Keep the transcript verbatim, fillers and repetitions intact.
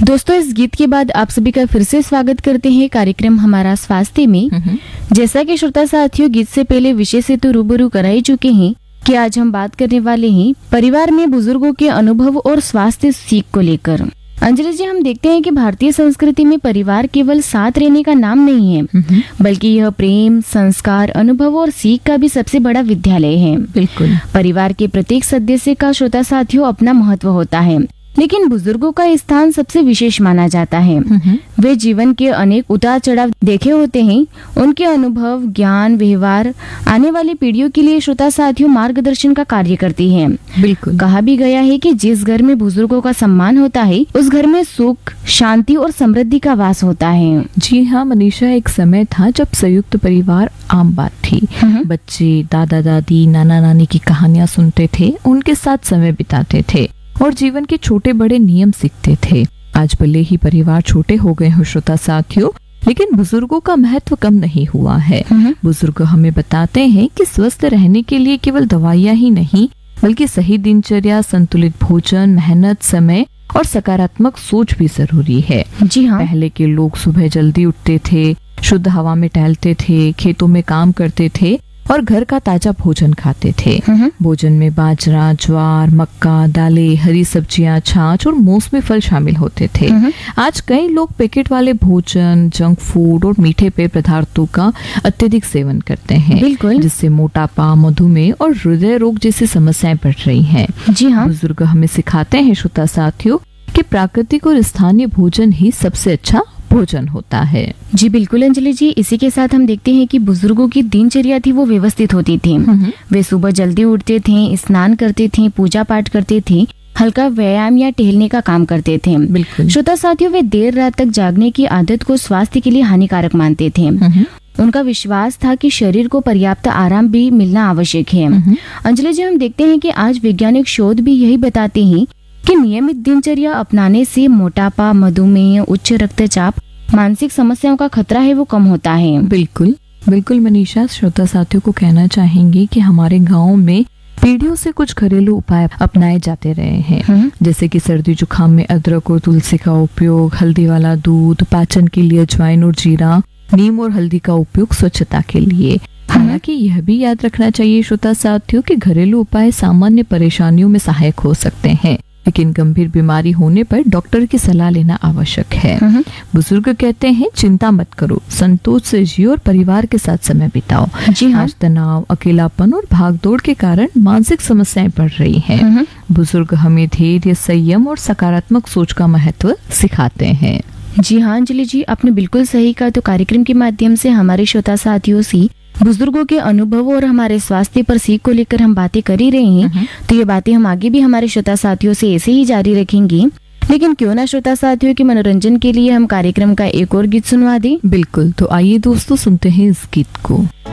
दोस्तों, इस गीत के बाद आप सभी का फिर से स्वागत करते हैं कार्यक्रम हमारा स्वास्थ्य में। जैसा कि श्रोता साथियों गीत से पहले विषय से तो रूबरू करा ही चुके हैं कि आज हम बात करने वाले हैं परिवार में बुजुर्गों के अनुभव और स्वास्थ्य सीख को लेकर। अंजलि जी, हम देखते हैं कि भारतीय संस्कृति में परिवार केवल साथ रहने का नाम नहीं है, बल्कि यह प्रेम, संस्कार, अनुभव और सीख का भी सबसे बड़ा विद्यालय है। बिल्कुल। परिवार के प्रत्येक सदस्य का श्रोता साथियों अपना महत्व होता है, लेकिन बुजुर्गों का स्थान सबसे विशेष माना जाता है। वे जीवन के अनेक उतार चढ़ाव देखे होते हैं। उनके अनुभव, ज्ञान, व्यवहार आने वाली पीढ़ियों के लिए श्रोता साथियों मार्गदर्शन का कार्य करती हैं। बिल्कुल। कहा भी गया है कि जिस घर में बुजुर्गों का सम्मान होता है, उस घर में सुख, शांति और समृद्धि का वास होता है। जी हाँ मनीषा, एक समय था जब संयुक्त परिवार आम बात थी। बच्चे दादा दादी, नाना नानी की कहानियां सुनते थे, उनके साथ समय बिताते थे और जीवन के छोटे बड़े नियम सीखते थे। आज भले ही परिवार छोटे हो गए हो श्रोता साथियों, लेकिन बुजुर्गों का महत्व कम नहीं हुआ है। बुजुर्ग हमें बताते हैं कि स्वस्थ रहने के लिए केवल दवाइयाँ ही नहीं, बल्कि सही दिनचर्या, संतुलित भोजन, मेहनत, समय और सकारात्मक सोच भी जरूरी है। जी हाँ। पहले के लोग सुबह जल्दी उठते थे, शुद्ध हवा में टहलते थे, खेतों में काम करते थे और घर का ताजा भोजन खाते थे। भोजन में बाजरा, ज्वार, मक्का, दालें, हरी सब्जियां, छाछ और मौसमी फल शामिल होते थे। आज कई लोग पैकेट वाले भोजन, जंक फूड और मीठे पेय पदार्थों का अत्यधिक सेवन करते हैं, बिल्कुल, जिससे मोटापा, मधुमेह और हृदय रोग जैसी समस्याएं बढ़ रही हैं। जी हाँ। बुजुर्ग हमें सिखाते हैं श्रोता साथियों कि प्राकृतिक और स्थानीय भोजन ही सबसे अच्छा भोजन होता है। जी बिल्कुल अंजलि जी, इसी के साथ हम देखते हैं कि बुजुर्गों की दिनचर्या थी वो व्यवस्थित होती थी। वे सुबह जल्दी उठते थे, स्नान करते थे, पूजा पाठ करते थे, हल्का व्यायाम या टहलने का काम करते थे। बिल्कुल। श्रोता साथियों, वे देर रात तक जागने की आदत को स्वास्थ्य के लिए हानिकारक मानते थे। उनका विश्वास था कि शरीर को पर्याप्त आराम भी मिलना आवश्यक है। अंजलि जी, हम देखते हैं कि आज वैज्ञानिक शोध भी यही बताते हैं कि नियमित दिनचर्या अपनाने से मोटापा, मधुमेह, उच्च रक्तचाप, मानसिक समस्याओं का खतरा है वो कम होता है। बिल्कुल बिल्कुल मनीषा, श्रोता साथियों को कहना चाहेंगे कि हमारे गांव में पीढ़ियों से कुछ घरेलू उपाय अपनाए जाते रहे हैं, जैसे कि सर्दी जुकाम में अदरक और तुलसी का उपयोग, हल्दी वाला दूध, पाचन के लिए अजवाइन और जीरा, नीम और हल्दी का उपयोग स्वच्छता के लिए। हालांकि यह भी याद रखना चाहिए श्रोता साथियों कि घरेलू उपाय सामान्य परेशानियों में सहायक हो सकते हैं, लेकिन गंभीर बीमारी होने पर डॉक्टर की सलाह लेना आवश्यक है। बुजुर्ग कहते हैं, चिंता मत करो, संतोष से जियो और परिवार के साथ समय बिताओ। जी हाँ। आज तनाव, अकेलापन और भागदौड़ के कारण मानसिक समस्याएं बढ़ रही हैं। बुजुर्ग हमें धैर्य, संयम और सकारात्मक सोच का महत्व सिखाते हैं। जी हाँ अंजलि जी, आपने बिल्कुल सही कहा। तो कार्यक्रम के माध्यम से हमारे श्रोता साथियों से बुजुर्गों के अनुभव और हमारे स्वास्थ्य पर सीख को लेकर हम बातें कर ही रहे हैं। तो ये बातें हम आगे भी हमारे श्रोता साथियों से ऐसे ही जारी रखेंगे। लेकिन क्यों ना श्रोता साथियों के मनोरंजन के लिए हम कार्यक्रम का एक और गीत सुनवा दें। बिल्कुल, तो आइए दोस्तों सुनते हैं इस गीत को।